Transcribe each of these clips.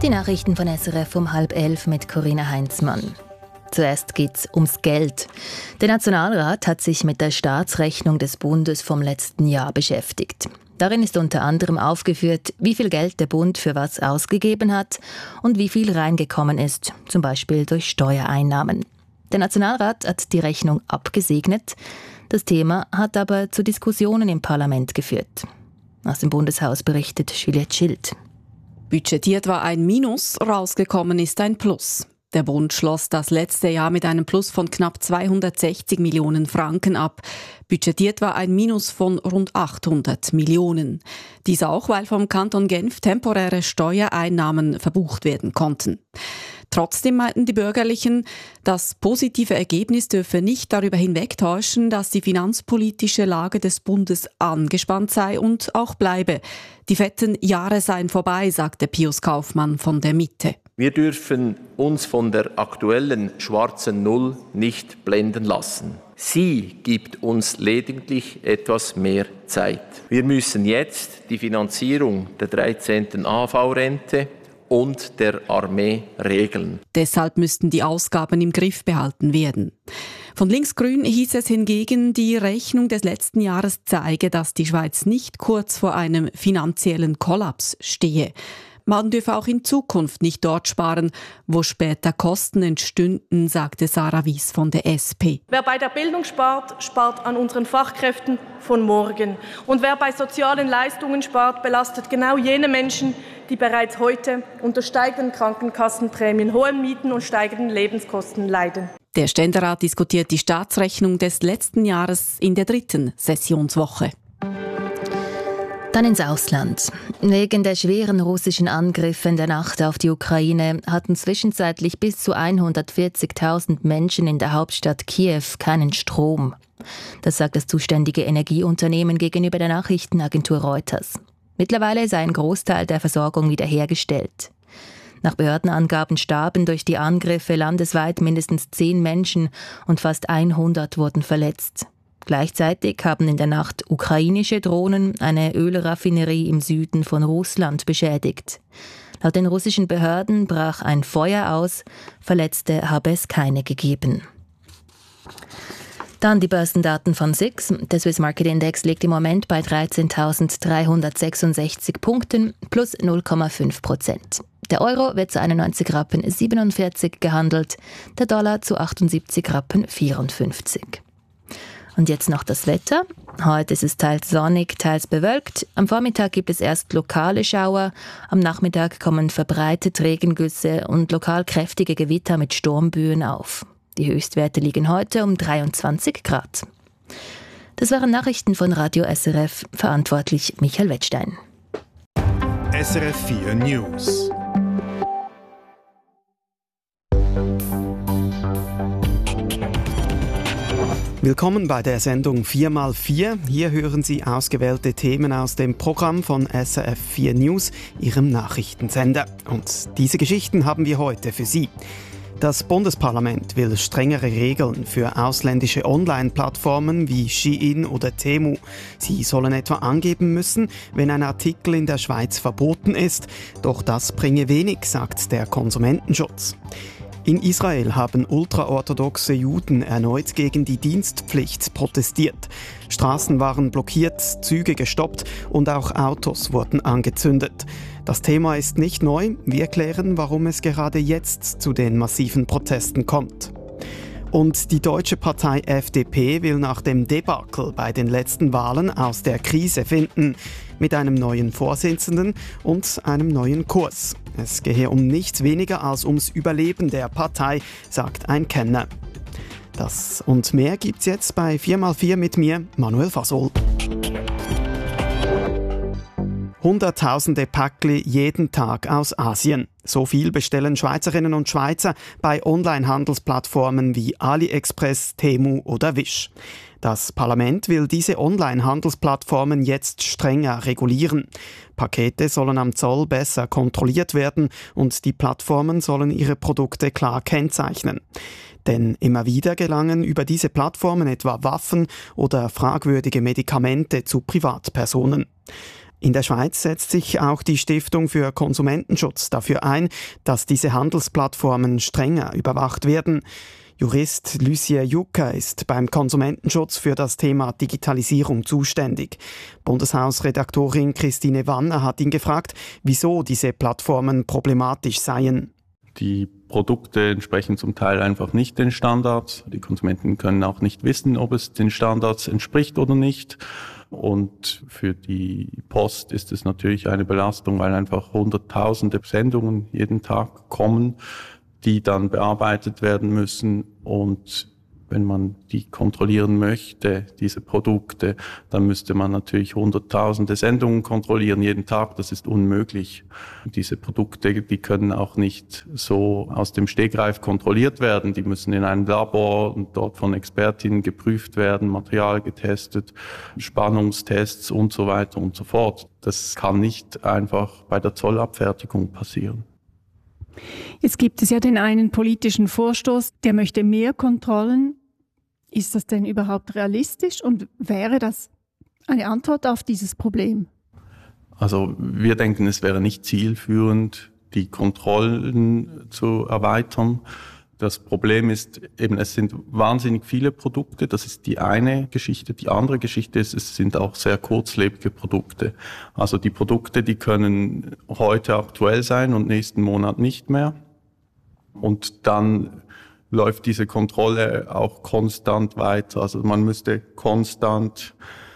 Die Nachrichten von SRF um 10:30 mit Corinna Heinzmann. Zuerst geht's ums Geld. Der Nationalrat hat sich mit der Staatsrechnung des Bundes vom letzten Jahr beschäftigt. Darin ist unter anderem aufgeführt, wie viel Geld der Bund für was ausgegeben hat und wie viel reingekommen ist, zum Beispiel durch Steuereinnahmen. Der Nationalrat hat die Rechnung abgesegnet. Das Thema hat aber zu Diskussionen im Parlament geführt. Aus dem Bundeshaus berichtet Juliette Schild. Budgetiert war ein Minus, rausgekommen ist ein Plus. Der Bund schloss das letzte Jahr mit einem Plus von knapp 260 Millionen Franken ab. Budgetiert war ein Minus von rund 800 Millionen. Dies auch, weil vom Kanton Genf temporäre Steuereinnahmen verbucht werden konnten. Trotzdem meinten die Bürgerlichen, das positive Ergebnis dürfe nicht darüber hinwegtäuschen, dass die finanzpolitische Lage des Bundes angespannt sei und auch bleibe. Die fetten Jahre seien vorbei, sagte Pius Kaufmann von der Mitte. Wir dürfen uns von der aktuellen schwarzen Null nicht blenden lassen. Sie gibt uns lediglich etwas mehr Zeit. Wir müssen jetzt die Finanzierung der 13. AV-Rente und der Armee regeln. Deshalb müssten die Ausgaben im Griff behalten werden. Von Linksgrün hieß es hingegen, die Rechnung des letzten Jahres zeige, dass die Schweiz nicht kurz vor einem finanziellen Kollaps stehe. Man dürfe auch in Zukunft nicht dort sparen, wo später Kosten entstünden, sagte Sarah Wies von der SP. Wer bei der Bildung spart, spart an unseren Fachkräften von morgen. Und wer bei sozialen Leistungen spart, belastet genau jene Menschen, die bereits heute unter steigenden Krankenkassenprämien, hohen Mieten und steigenden Lebenskosten leiden. Der Ständerat diskutiert die Staatsrechnung des letzten Jahres in der 3. Sessionswoche. Dann ins Ausland. Wegen der schweren russischen Angriffe in der Nacht auf die Ukraine hatten zwischenzeitlich bis zu 140.000 Menschen in der Hauptstadt Kiew keinen Strom. Das sagt das zuständige Energieunternehmen gegenüber der Nachrichtenagentur Reuters. Mittlerweile sei ein Großteil der Versorgung wiederhergestellt. Nach Behördenangaben starben durch die Angriffe landesweit mindestens 10 Menschen und fast 100 wurden verletzt. Gleichzeitig haben in der Nacht ukrainische Drohnen eine Ölraffinerie im Süden von Russland beschädigt. Laut den russischen Behörden brach ein Feuer aus, Verletzte habe es keine gegeben. Dann die Börsendaten von SIX. Der Swiss Market Index liegt im Moment bei 13.366 Punkten plus 0,5%. Der Euro wird zu 91,47 Rappen gehandelt, der Dollar zu 78,54 Rappen. Und jetzt noch das Wetter. Heute ist es teils sonnig, teils bewölkt. Am Vormittag gibt es erst lokale Schauer. Am Nachmittag kommen verbreitet Regengüsse und lokal kräftige Gewitter mit Sturmböen auf. Die Höchstwerte liegen heute um 23 Grad. Das waren Nachrichten von Radio SRF, verantwortlich Michael Wettstein. SRF 4 News. Willkommen bei der Sendung 4x4. Hier hören Sie ausgewählte Themen aus dem Programm von SRF 4 News, Ihrem Nachrichtensender. Und diese Geschichten haben wir heute für Sie. Das Bundesparlament will strengere Regeln für ausländische Online-Plattformen wie Shein oder Temu. Sie sollen etwa angeben müssen, wenn ein Artikel in der Schweiz verboten ist. Doch das bringe wenig, sagt der Konsumentenschutz. In Israel haben ultraorthodoxe Juden erneut gegen die Dienstpflicht protestiert. Straßen waren blockiert, Züge gestoppt und auch Autos wurden angezündet. Das Thema ist nicht neu. Wir erklären, warum es gerade jetzt zu den massiven Protesten kommt. Und die deutsche Partei FDP will nach dem Debakel bei den letzten Wahlen aus der Krise finden. Mit einem neuen Vorsitzenden und einem neuen Kurs. Es gehe um nichts weniger als ums Überleben der Partei, sagt ein Kenner. Das und mehr gibt's jetzt bei 4x4 mit mir, Manuel Fasol. Hunderttausende Päckli jeden Tag aus Asien. So viel bestellen Schweizerinnen und Schweizer bei Online-Handelsplattformen wie AliExpress, Temu oder Wish. Das Parlament will diese Online-Handelsplattformen jetzt strenger regulieren. Pakete sollen am Zoll besser kontrolliert werden und die Plattformen sollen ihre Produkte klar kennzeichnen. Denn immer wieder gelangen über diese Plattformen etwa Waffen oder fragwürdige Medikamente zu Privatpersonen. In der Schweiz setzt sich auch die Stiftung für Konsumentenschutz dafür ein, dass diese Handelsplattformen strenger überwacht werden. Jurist Lucia Jucker ist beim Konsumentenschutz für das Thema Digitalisierung zuständig. Bundeshausredaktorin Christine Wanner hat ihn gefragt, wieso diese Plattformen problematisch seien. Die Produkte entsprechen zum Teil einfach nicht den Standards. Die Konsumenten können auch nicht wissen, ob es den Standards entspricht oder nicht. Und für die Post ist es natürlich eine Belastung, weil einfach Hunderttausende Sendungen jeden Tag kommen, die dann bearbeitet werden müssen. Und wenn man die kontrollieren möchte, diese Produkte, dann müsste man natürlich Hunderttausende Sendungen kontrollieren jeden Tag. Das ist unmöglich. Diese Produkte, die können auch nicht so aus dem Stegreif kontrolliert werden. Die müssen in einem Labor und dort von Expertinnen geprüft werden, Material getestet, Spannungstests und so weiter und so fort. Das kann nicht einfach bei der Zollabfertigung passieren. Jetzt gibt es ja den einen politischen Vorstoß, der möchte mehr Kontrollen. Ist das denn überhaupt realistisch und wäre das eine Antwort auf dieses Problem? Also wir denken, es wäre nicht zielführend, die Kontrollen zu erweitern. Das Problem ist eben, es sind wahnsinnig viele Produkte. Das ist die eine Geschichte. Die andere Geschichte ist, es sind auch sehr kurzlebige Produkte. Also die Produkte, die können heute aktuell sein und nächsten Monat nicht mehr. Und dann läuft diese Kontrolle auch konstant weiter. Also man müsste konstant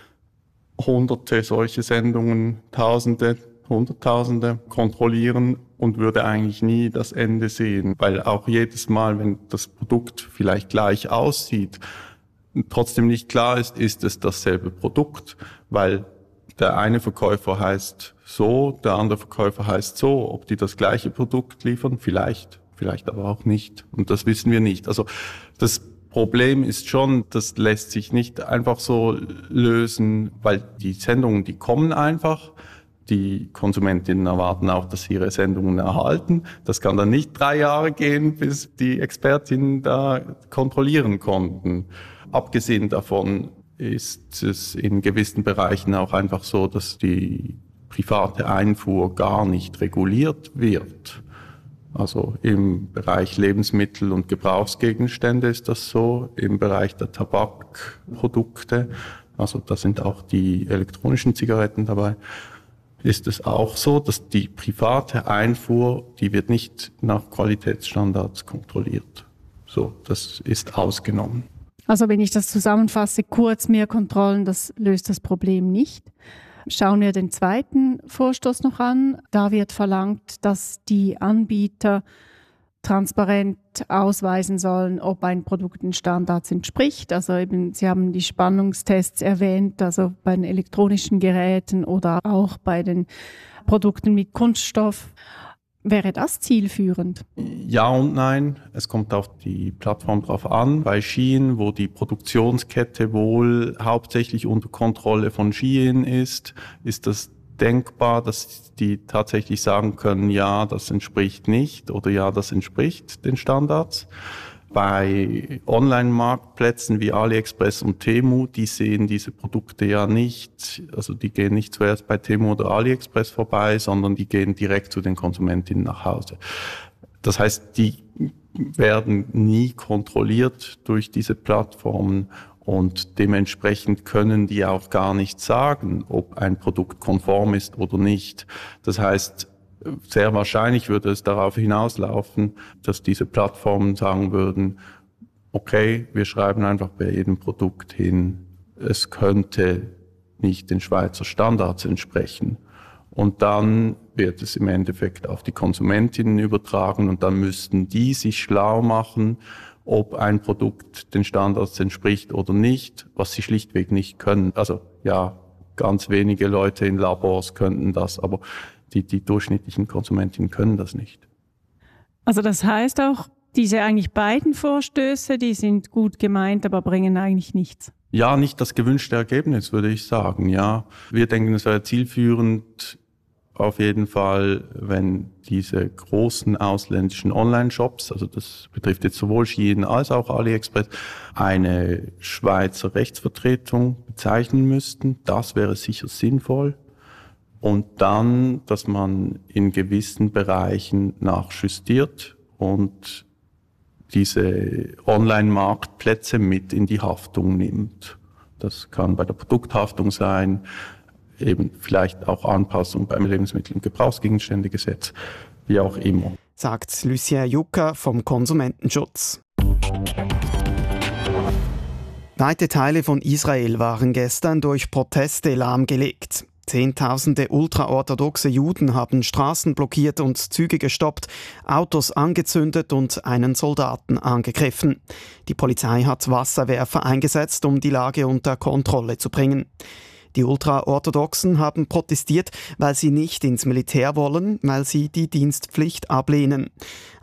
Hunderte solche Sendungen, Tausende, Hunderttausende kontrollieren und würde eigentlich nie das Ende sehen. Weil auch jedes Mal, wenn das Produkt vielleicht gleich aussieht, trotzdem nicht klar ist, ist es dasselbe Produkt. Weil der eine Verkäufer heißt so, der andere Verkäufer heißt so. Ob die das gleiche Produkt liefern? Vielleicht aber auch nicht. Und das wissen wir nicht. Also das Problem ist schon, das lässt sich nicht einfach so lösen, weil die Sendungen, die kommen einfach. Die Konsumentinnen erwarten auch, dass sie ihre Sendungen erhalten. Das kann dann nicht 3 Jahre gehen, bis die Expertinnen da kontrollieren konnten. Abgesehen davon ist es in gewissen Bereichen auch einfach so, dass die private Einfuhr gar nicht reguliert wird. Also im Bereich Lebensmittel und Gebrauchsgegenstände ist das so, im Bereich der Tabakprodukte, also da sind auch die elektronischen Zigaretten dabei, ist es auch so, dass die private Einfuhr, die wird nicht nach Qualitätsstandards kontrolliert. So, das ist ausgenommen. Also wenn ich das zusammenfasse, kurz mehr Kontrollen, das löst das Problem nicht. Schauen wir den zweiten Vorstoß noch an. Da wird verlangt, dass die Anbieter transparent ausweisen sollen, ob ein Produkt den Standards entspricht. Also eben, Sie haben die Spannungstests erwähnt, also bei den elektronischen Geräten oder auch bei den Produkten mit Kunststoff. Wäre das zielführend? Ja und nein. Es kommt auf die Plattform drauf an. Bei Shein, wo die Produktionskette wohl hauptsächlich unter Kontrolle von Shein ist das denkbar, dass die tatsächlich sagen können, ja, das entspricht nicht oder ja, das entspricht den Standards. Bei Online-Marktplätzen wie AliExpress und Temu, die sehen diese Produkte ja nicht, also die gehen nicht zuerst bei Temu oder AliExpress vorbei, sondern die gehen direkt zu den Konsumentinnen nach Hause. Das heißt, die werden nie kontrolliert durch diese Plattformen und dementsprechend können die auch gar nicht sagen, ob ein Produkt konform ist oder nicht. Das heißt, sehr wahrscheinlich würde es darauf hinauslaufen, dass diese Plattformen sagen würden, okay, wir schreiben einfach bei jedem Produkt hin, es könnte nicht den Schweizer Standards entsprechen. Und dann wird es im Endeffekt auf die Konsumentinnen übertragen und dann müssten die sich schlau machen, ob ein Produkt den Standards entspricht oder nicht, was sie schlichtweg nicht können. Also ja, ganz wenige Leute in Labors könnten das, aber die durchschnittlichen Konsumentinnen können das nicht. Also das heißt auch, diese eigentlich beiden Vorstöße, die sind gut gemeint, aber bringen eigentlich nichts. Ja, nicht das gewünschte Ergebnis, würde ich sagen, ja. Wir denken, es wäre zielführend auf jeden Fall, wenn diese großen ausländischen Online-Shops, also das betrifft jetzt sowohl Shein als auch AliExpress, eine Schweizer Rechtsvertretung bezeichnen müssten. Das wäre sicher sinnvoll. und dann, dass man in gewissen Bereichen nachjustiert und diese Online-Marktplätze mit in die Haftung nimmt. Das kann bei der Produkthaftung sein, eben vielleicht auch Anpassung beim Lebensmittel- und Gebrauchsgegenständegesetz, wie auch immer. Sagt Lucien Jucker vom Konsumentenschutz. Weite Teile von Israel waren gestern durch Proteste lahmgelegt. Zehntausende ultraorthodoxe Juden haben Straßen blockiert und Züge gestoppt, Autos angezündet und einen Soldaten angegriffen. Die Polizei hat Wasserwerfer eingesetzt, um die Lage unter Kontrolle zu bringen. Die Ultraorthodoxen haben protestiert, weil sie nicht ins Militär wollen, weil sie die Dienstpflicht ablehnen.